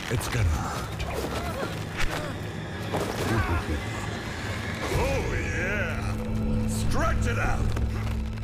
It's gonna hurt. Oh, yeah! Stretch it out!